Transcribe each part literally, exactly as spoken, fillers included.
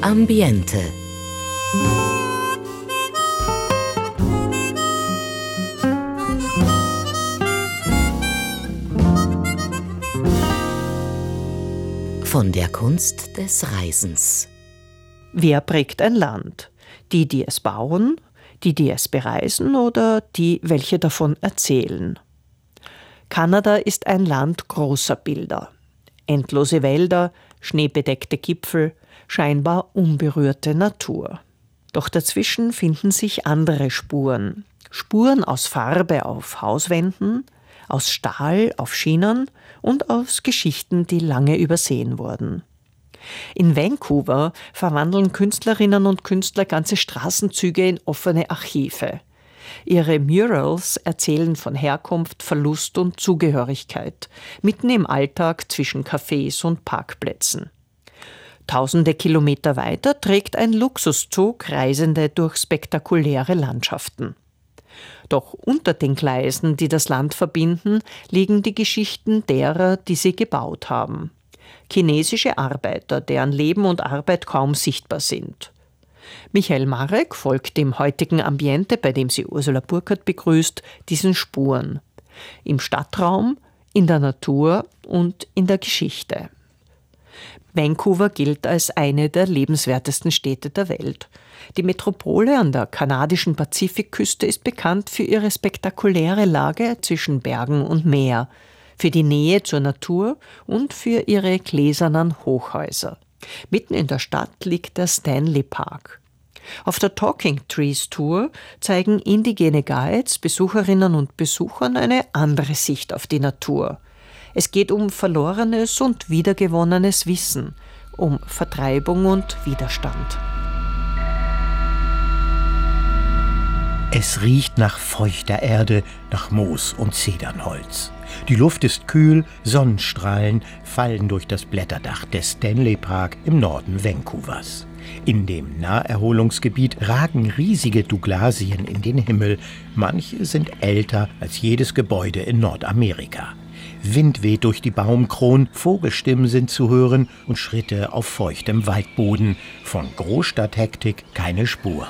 Ambiente. Von der Kunst des Reisens. Wer prägt ein Land? Die, die es bauen, die, die es bereisen oder die, welche davon erzählen? Kanada ist ein Land großer Bilder. Endlose Wälder, schneebedeckte Gipfel, scheinbar unberührte Natur. Doch dazwischen finden sich andere Spuren. Spuren aus Farbe auf Hauswänden, aus Stahl auf Schienen und aus Geschichten, die lange übersehen wurden. In Vancouver verwandeln Künstlerinnen und Künstler ganze Straßenzüge in offene Archive. Ihre Murals erzählen von Herkunft, Verlust und Zugehörigkeit, mitten im Alltag zwischen Cafés und Parkplätzen. Tausende Kilometer weiter trägt ein Luxuszug Reisende durch spektakuläre Landschaften. Doch unter den Gleisen, die das Land verbinden, liegen die Geschichten derer, die sie gebaut haben. Chinesische Arbeiter, deren Leben und Arbeit kaum sichtbar sind. Michael Marek folgt dem heutigen Ambiente, bei dem sie Ursula Burkhardt begrüßt, diesen Spuren. Im Stadtraum, in der Natur und in der Geschichte. Vancouver gilt als eine der lebenswertesten Städte der Welt. Die Metropole an der kanadischen Pazifikküste ist bekannt für ihre spektakuläre Lage zwischen Bergen und Meer, für die Nähe zur Natur und für ihre gläsernen Hochhäuser. Mitten in der Stadt liegt der Stanley Park. Auf der Talking Trees Tour zeigen indigene Guides Besucherinnen und Besuchern eine andere Sicht auf die Natur. Es geht um verlorenes und wiedergewonnenes Wissen, um Vertreibung und Widerstand. Es riecht nach feuchter Erde, nach Moos und Zedernholz. Die Luft ist kühl, Sonnenstrahlen fallen durch das Blätterdach des Stanley Park im Norden Vancouvers. In dem Naherholungsgebiet ragen riesige Douglasien in den Himmel. Manche sind älter als jedes Gebäude in Nordamerika. Wind weht durch die Baumkronen, Vogelstimmen sind zu hören und Schritte auf feuchtem Waldboden. Von Großstadthektik keine Spur.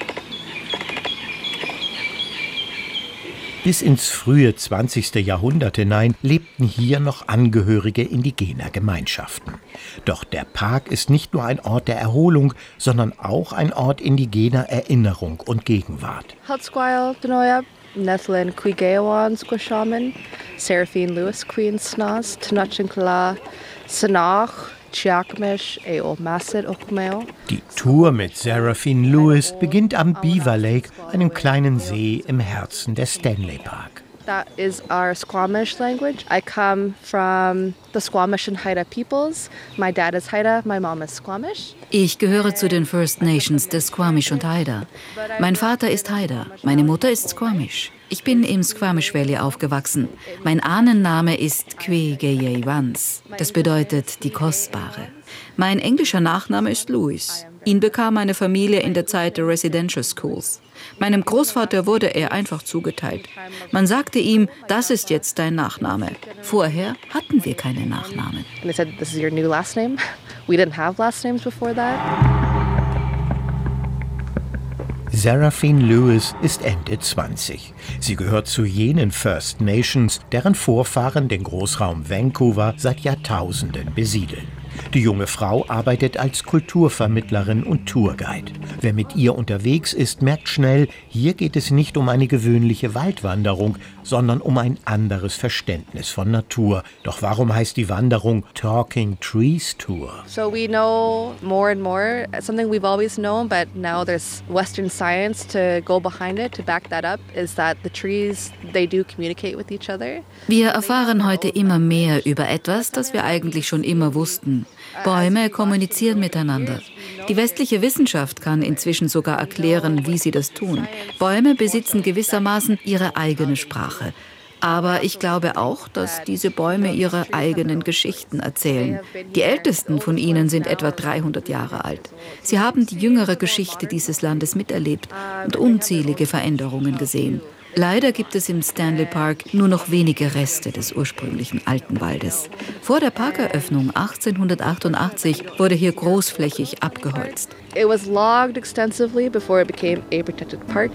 Bis ins frühe zwanzigste Jahrhundert hinein lebten hier noch Angehörige indigener Gemeinschaften. Doch der Park ist nicht nur ein Ort der Erholung, sondern auch ein Ort indigener Erinnerung und Gegenwart. Nethlin Quigewan Squashaman, Seraphine Lewis Queen Snas, Tnachinkla Sanach, Chiakmesh, Eo Masset Okmeo. Die Tour mit Seraphine Lewis beginnt am Beaver Lake, einem kleinen See im Herzen des Stanley Park. That is our Squamish language. I come from the Squamish and Haida peoples. My dad is Haida, my mom is Squamish. Ich gehöre zu den First Nations des Squamish und Haida. Mein Vater ist Haida, meine Mutter ist Squamish. Ich bin im Squamish Valley aufgewachsen. Mein Ahnenname ist Kwegeyewans. Das bedeutet die Kostbare. Mein englischer Nachname ist Lewis. Ihn bekam meine Familie in der Zeit der Residential Schools. Meinem Großvater wurde er einfach zugeteilt. Man sagte ihm, das ist jetzt dein Nachname. Vorher hatten wir keine Nachnamen. And they said, this is your new last name. We didn't have last names before that. Seraphine Lewis ist Ende zwanzig. Sie gehört zu jenen First Nations, deren Vorfahren den Großraum Vancouver seit Jahrtausenden besiedeln. Die junge Frau arbeitet als Kulturvermittlerin und Tourguide. Wer mit ihr unterwegs ist, merkt schnell, hier geht es nicht um eine gewöhnliche Waldwanderung, sondern um ein anderes Verständnis von Natur. Doch warum heißt die Wanderung Talking Trees Tour? So we know more and more, something we've always known, but now there's Western science to go behind it, to back that up, is that the trees, they do communicate with each other. Wir erfahren heute immer mehr über etwas, das wir eigentlich schon immer wussten. Bäume kommunizieren miteinander. Die westliche Wissenschaft kann inzwischen sogar erklären, wie sie das tun. Bäume besitzen gewissermaßen ihre eigene Sprache. Aber ich glaube auch, dass diese Bäume ihre eigenen Geschichten erzählen. Die ältesten von ihnen sind etwa dreihundert Jahre alt. Sie haben die jüngere Geschichte dieses Landes miterlebt und unzählige Veränderungen gesehen. Leider gibt es im Stanley Park nur noch wenige Reste des ursprünglichen alten Waldes. Vor der Parkeröffnung achtzehnhundertachtundachtzig wurde hier großflächig abgeholzt. It was logged extensively before it became a protected park.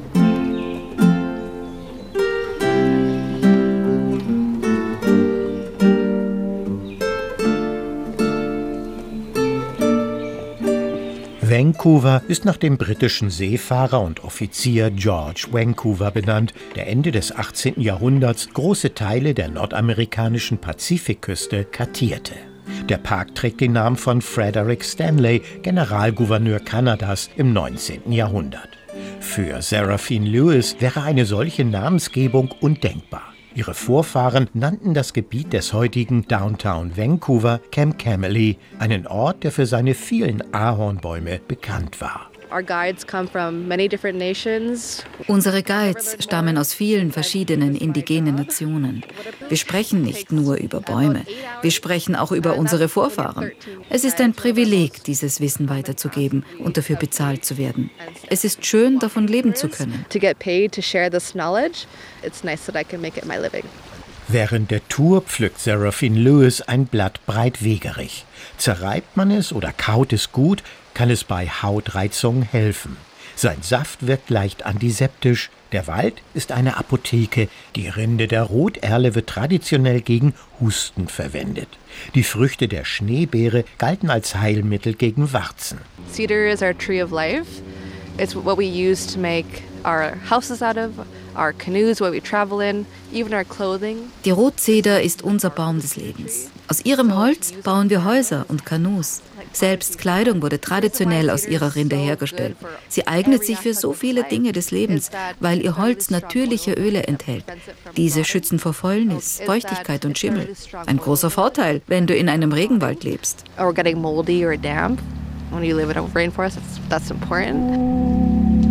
Vancouver ist nach dem britischen Seefahrer und Offizier George Vancouver benannt, der Ende des achtzehnten Jahrhunderts große Teile der nordamerikanischen Pazifikküste kartierte. Der Park trägt den Namen von Frederick Stanley, Generalgouverneur Kanadas im neunzehnten Jahrhundert. Für Seraphine Lewis wäre eine solche Namensgebung undenkbar. Ihre Vorfahren nannten das Gebiet des heutigen Downtown Vancouver Kamkamilly, einen Ort, der für seine vielen Ahornbäume bekannt war. Our guides come from many different nations. Unsere Guides stammen aus vielen verschiedenen indigenen Nationen. Wir sprechen nicht nur über Bäume, wir sprechen auch über unsere Vorfahren. Es ist ein Privileg, dieses Wissen weiterzugeben und dafür bezahlt zu werden. Es ist schön, davon leben zu können. To get paid to share this knowledge, it's nice that I can make it my living. Während der Tour pflückt Seraphine Lewis ein Blatt breitwegerig. Zerreibt man es oder kaut es gut, kann es bei Hautreizungen helfen. Sein Saft wirkt leicht antiseptisch. Der Wald ist eine Apotheke. Die Rinde der Roterle wird traditionell gegen Husten verwendet. Die Früchte der Schneebeere galten als Heilmittel gegen Warzen. Cedar is our tree of life. It's what we use to make our houses out of, our canoes, what we travel in, even our clothing. Die Rotzeder ist unser Baum des Lebens. Aus ihrem Holz bauen wir Häuser und Kanus. Selbst Kleidung wurde traditionell aus ihrer Rinde hergestellt. Sie eignet sich für so viele Dinge des Lebens, weil ihr Holz natürliche Öle enthält. Diese schützen vor Fäulnis, Feuchtigkeit und Schimmel. Ein großer Vorteil, wenn du in einem Regenwald lebst. Or getting moldy or damp. When you live in a rainforest, that's, that's important.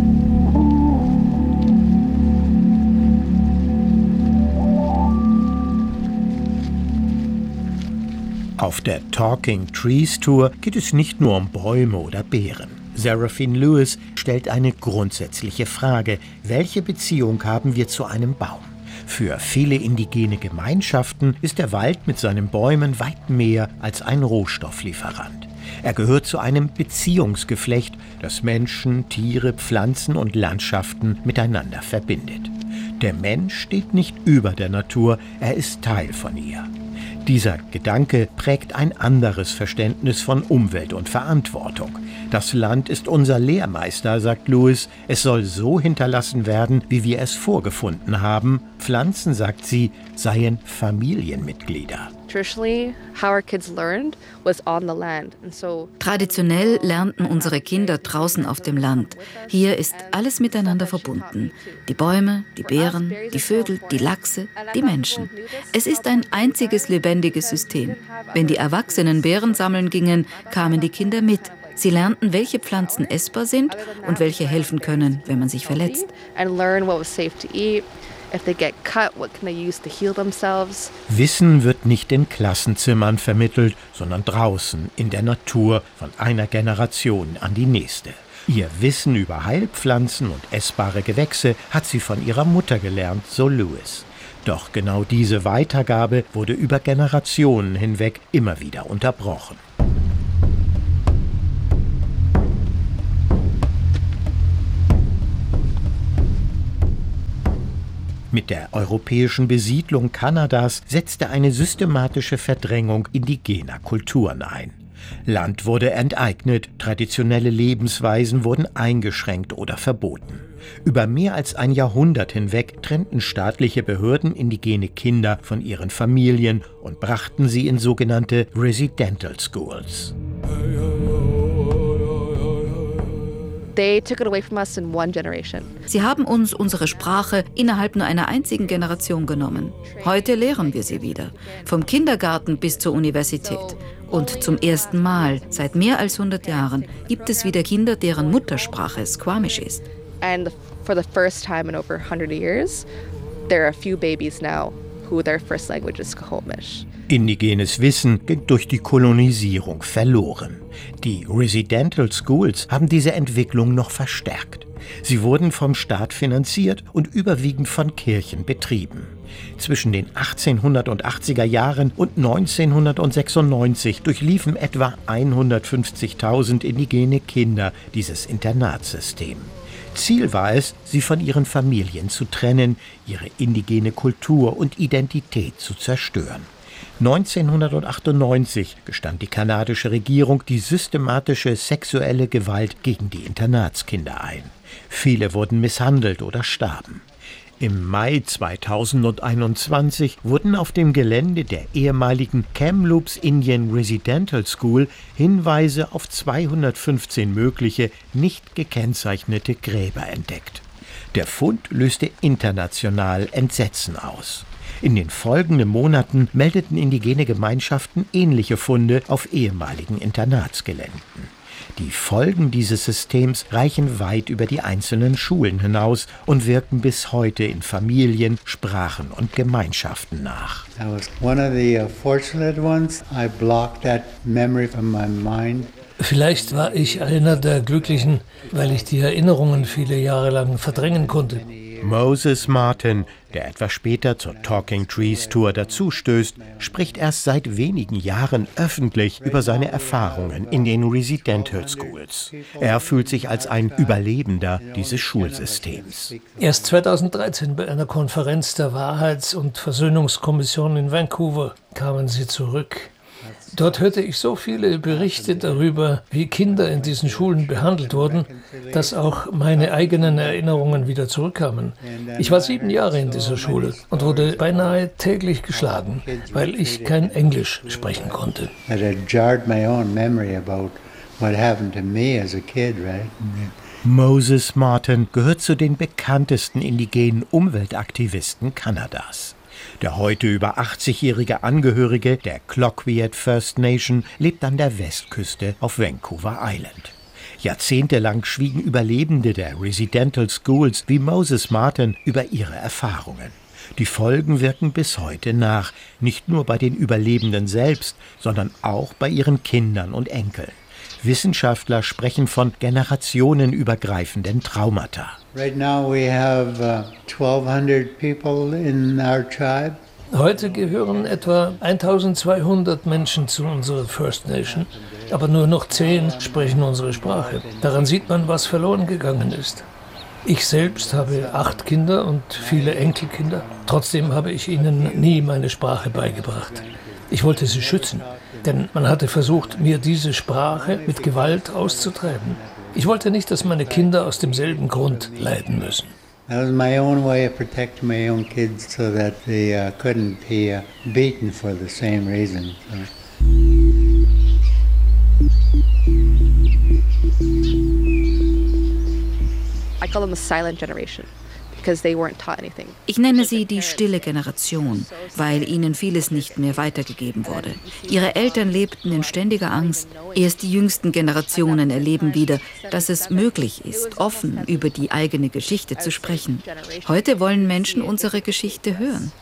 Auf der Talking Trees Tour geht es nicht nur um Bäume oder Beeren. Seraphine Lewis stellt eine grundsätzliche Frage: Welche Beziehung haben wir zu einem Baum? Für viele indigene Gemeinschaften ist der Wald mit seinen Bäumen weit mehr als ein Rohstofflieferant. Er gehört zu einem Beziehungsgeflecht, das Menschen, Tiere, Pflanzen und Landschaften miteinander verbindet. Der Mensch steht nicht über der Natur, er ist Teil von ihr. Dieser Gedanke prägt ein anderes Verständnis von Umwelt und Verantwortung. Das Land ist unser Lehrmeister, sagt Lewis. Es soll so hinterlassen werden, wie wir es vorgefunden haben. Pflanzen, sagt sie, seien Familienmitglieder. Traditionell lernten unsere Kinder draußen auf dem Land. Hier ist alles miteinander verbunden. Die Bäume, die Beeren, die Vögel, die Lachse, die Menschen. Es ist ein einziges lebendiges System. Wenn die Erwachsenen Beeren sammeln gingen, kamen die Kinder mit. Sie lernten, welche Pflanzen essbar sind und welche helfen können, wenn man sich verletzt. Wissen wird nicht in Klassenzimmern vermittelt, sondern draußen, in der Natur, von einer Generation an die nächste. Ihr Wissen über Heilpflanzen und essbare Gewächse hat sie von ihrer Mutter gelernt, so Lewis. Doch genau diese Weitergabe wurde über Generationen hinweg immer wieder unterbrochen. Mit der europäischen Besiedlung Kanadas setzte eine systematische Verdrängung indigener Kulturen ein. Land wurde enteignet, traditionelle Lebensweisen wurden eingeschränkt oder verboten. Über mehr als ein Jahrhundert hinweg trennten staatliche Behörden indigene Kinder von ihren Familien und brachten sie in sogenannte Residential Schools. They took it away from us in one generation. Sie haben uns unsere Sprache innerhalb nur einer einzigen Generation genommen. Heute lehren wir sie wieder, vom Kindergarten bis zur Universität. Und zum ersten Mal seit mehr als hundert Jahren gibt es wieder Kinder, deren Muttersprache Squamish ist. And for the first time in over one hundred years, there are a few babies now who their first language is Squamish. Indigenes Wissen ging durch die Kolonisierung verloren. Die Residential Schools haben diese Entwicklung noch verstärkt. Sie wurden vom Staat finanziert und überwiegend von Kirchen betrieben. Zwischen den achtzehnhundertachtziger Jahren und neunzehnhundertsechsundneunzig durchliefen etwa hundertfünfzigtausend indigene Kinder dieses Internatssystem. Ziel war es, sie von ihren Familien zu trennen, ihre indigene Kultur und Identität zu zerstören. neunzehnhundertachtundneunzig gestand die kanadische Regierung die systematische sexuelle Gewalt gegen die Internatskinder ein. Viele wurden misshandelt oder starben. Im Mai zweitausendeinundzwanzig wurden auf dem Gelände der ehemaligen Kamloops Indian Residential School Hinweise auf zweihundertfünfzehn mögliche, nicht gekennzeichnete Gräber entdeckt. Der Fund löste international Entsetzen aus. In den folgenden Monaten meldeten indigene Gemeinschaften ähnliche Funde auf ehemaligen Internatsgeländen. Die Folgen dieses Systems reichen weit über die einzelnen Schulen hinaus und wirken bis heute in Familien, Sprachen und Gemeinschaften nach. I was one of the fortunate ones. I blocked that memory from my mind. Vielleicht war ich einer der Glücklichen, weil ich die Erinnerungen viele Jahre lang verdrängen konnte. Moses Martin, der etwas später zur Talking Trees Tour dazustößt, spricht erst seit wenigen Jahren öffentlich über seine Erfahrungen in den Residential Schools. Er fühlt sich als ein Überlebender dieses Schulsystems. Erst zweitausenddreizehn bei einer Konferenz der Wahrheits- und Versöhnungskommission in Vancouver kamen sie zurück. Dort hörte ich so viele Berichte darüber, wie Kinder in diesen Schulen behandelt wurden, dass auch meine eigenen Erinnerungen wieder zurückkamen. Ich war sieben Jahre in dieser Schule und wurde beinahe täglich geschlagen, weil ich kein Englisch sprechen konnte. Moses Martin gehört zu den bekanntesten indigenen Umweltaktivisten Kanadas. Der heute über achtzigjährige Angehörige der Cloquet First Nation lebt an der Westküste auf Vancouver Island. Jahrzehntelang schwiegen Überlebende der Residential Schools wie Moses Martin über ihre Erfahrungen. Die Folgen wirken bis heute nach, nicht nur bei den Überlebenden selbst, sondern auch bei ihren Kindern und Enkeln. Wissenschaftler sprechen von generationenübergreifenden Traumata. Right now we have uh, twelve hundred people in our tribe. Heute gehören etwa eintausendzweihundert Menschen zu unserer First Nation, aber nur noch zehn sprechen unsere Sprache. Daran sieht man, was verloren gegangen ist. Ich selbst habe acht Kinder und viele Enkelkinder. Trotzdem habe ich ihnen nie meine Sprache beigebracht. Ich wollte sie schützen, denn man hatte versucht, mir diese Sprache mit Gewalt auszutreiben. Ich wollte nicht, dass meine Kinder aus demselben Grund leiden müssen. That was my own way of protecting my own kids so that they uh, couldn't be uh, beaten for the same reason. So. I call them a silent generation. Ich nenne sie die stille Generation, weil ihnen vieles nicht mehr weitergegeben wurde. Ihre Eltern lebten in ständiger Angst. Erst die jüngsten Generationen erleben wieder, dass es möglich ist, offen über die eigene Geschichte zu sprechen. Heute wollen Menschen unsere Geschichte hören.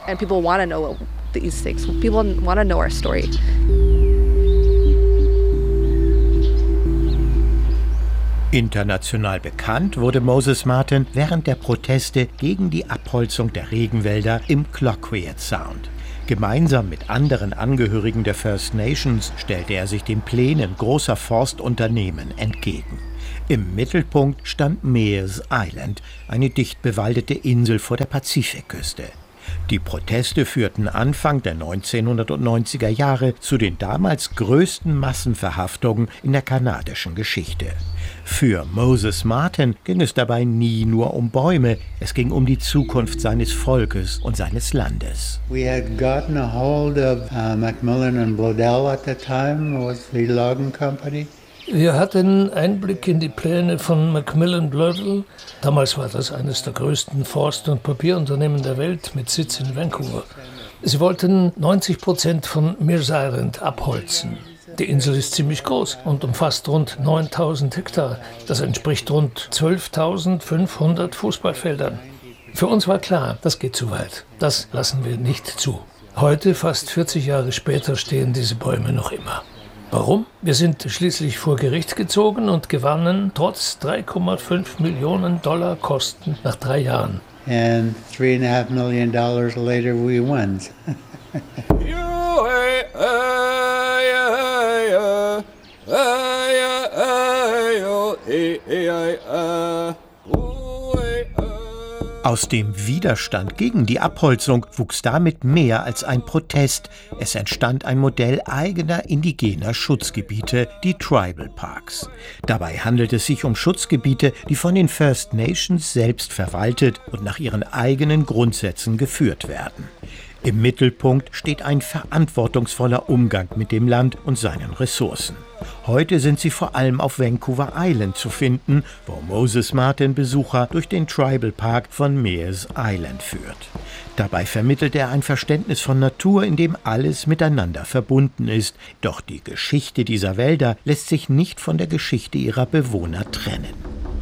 International bekannt wurde Moses Martin während der Proteste gegen die Abholzung der Regenwälder im Cloquet Sound. Gemeinsam mit anderen Angehörigen der First Nations stellte er sich den Plänen großer Forstunternehmen entgegen. Im Mittelpunkt stand Mears Island, eine dicht bewaldete Insel vor der Pazifikküste. Die Proteste führten Anfang der neunzehnhundertneunziger Jahre zu den damals größten Massenverhaftungen in der kanadischen Geschichte. Für Moses Martin ging es dabei nie nur um Bäume, es ging um die Zukunft seines Volkes und seines Landes. We had gotten a hold of uh, Macmillan and Bloedel at the time, was the logging company. Wir hatten Einblick in die Pläne von Macmillan Bloedel. Damals war das eines der größten Forst- und Papierunternehmen der Welt mit Sitz in Vancouver. Sie wollten neunzig Prozent von Mears Island abholzen. Die Insel ist ziemlich groß und umfasst rund neuntausend Hektar. Das entspricht rund zwölftausendfünfhundert Fußballfeldern. Für uns war klar, das geht zu weit. Das lassen wir nicht zu. Heute, fast vierzig Jahre später, stehen diese Bäume noch immer. Warum? Wir sind schließlich vor Gericht gezogen und gewannen trotz drei Komma fünf Millionen Dollar Kosten nach drei Jahren. And three and a half million dollars later we won. Aus dem Widerstand gegen die Abholzung wuchs damit mehr als ein Protest. Es entstand ein Modell eigener indigener Schutzgebiete, die Tribal Parks. Dabei handelt es sich um Schutzgebiete, die von den First Nations selbst verwaltet und nach ihren eigenen Grundsätzen geführt werden. Im Mittelpunkt steht ein verantwortungsvoller Umgang mit dem Land und seinen Ressourcen. Heute sind sie vor allem auf Vancouver Island zu finden, wo Moses Martin Besucher durch den Tribal Park von Mears Island führt. Dabei vermittelt er ein Verständnis von Natur, in dem alles miteinander verbunden ist. Doch die Geschichte dieser Wälder lässt sich nicht von der Geschichte ihrer Bewohner trennen.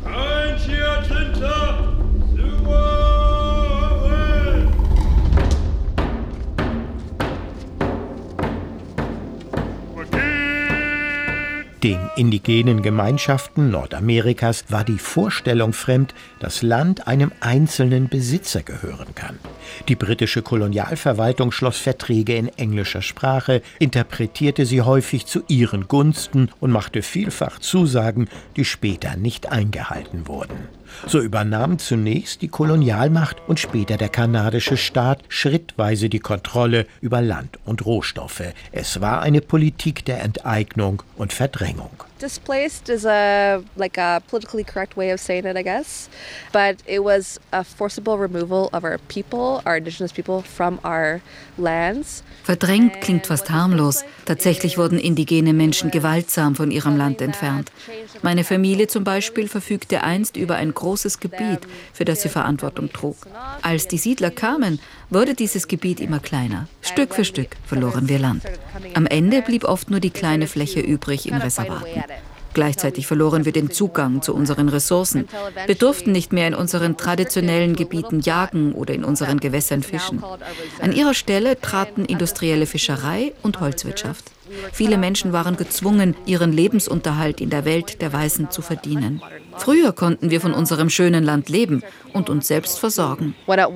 Den indigenen Gemeinschaften Nordamerikas war die Vorstellung fremd, dass Land einem einzelnen Besitzer gehören kann. Die britische Kolonialverwaltung schloss Verträge in englischer Sprache, interpretierte sie häufig zu ihren Gunsten und machte vielfach Zusagen, die später nicht eingehalten wurden. So übernahm zunächst die Kolonialmacht und später der kanadische Staat schrittweise die Kontrolle über Land und Rohstoffe. Es war eine Politik der Enteignung und Verdrängung. Displaced is a like a politically correct way of saying it, I guess. But it was a forcible removal of our people, our indigenous people, from our lands. Verdrängt klingt fast harmlos. Tatsächlich wurden indigene Menschen gewaltsam von ihrem Land entfernt. Meine Familie zum Beispiel verfügte einst über ein großes Gebiet, für das sie Verantwortung trug. Als die Siedler kamen, wurde dieses Gebiet immer kleiner. Stück für Stück verloren wir Land. Am Ende blieb oft nur die kleine Fläche übrig in Reservaten. Gleichzeitig verloren wir den Zugang zu unseren Ressourcen. Wir durften nicht mehr in unseren traditionellen Gebieten jagen oder in unseren Gewässern fischen. An ihrer Stelle traten industrielle Fischerei und Holzwirtschaft. Viele Menschen waren gezwungen, ihren Lebensunterhalt in der Welt der Weißen zu verdienen. Früher konnten wir von unserem schönen Land leben und uns selbst versorgen.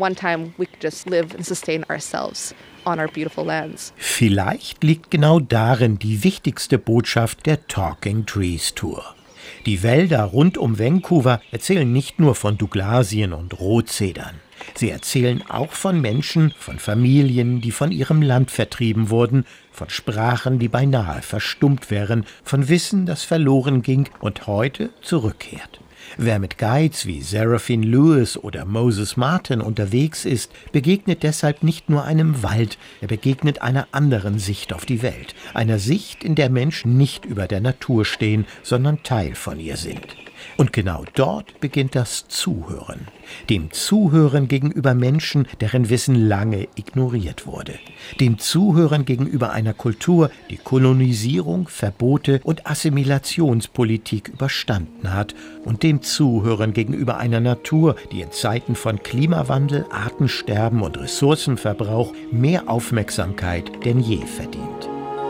Vielleicht liegt genau darin die wichtigste Botschaft der Talking Trees Tour. Die Wälder rund um Vancouver erzählen nicht nur von Douglasien und Rotzedern. Sie erzählen auch von Menschen, von Familien, die von ihrem Land vertrieben wurden, von Sprachen, die beinahe verstummt wären, von Wissen, das verloren ging und heute zurückkehrt. Wer mit Guides wie Seraphine Lewis oder Moses Martin unterwegs ist, begegnet deshalb nicht nur einem Wald, er begegnet einer anderen Sicht auf die Welt, einer Sicht, in der Menschen nicht über der Natur stehen, sondern Teil von ihr sind. Und genau dort beginnt das Zuhören. Dem Zuhören gegenüber Menschen, deren Wissen lange ignoriert wurde. Dem Zuhören gegenüber einer Kultur, die Kolonisierung, Verbote und Assimilationspolitik überstanden hat. Und dem Zuhören gegenüber einer Natur, die in Zeiten von Klimawandel, Artensterben und Ressourcenverbrauch mehr Aufmerksamkeit denn je verdient.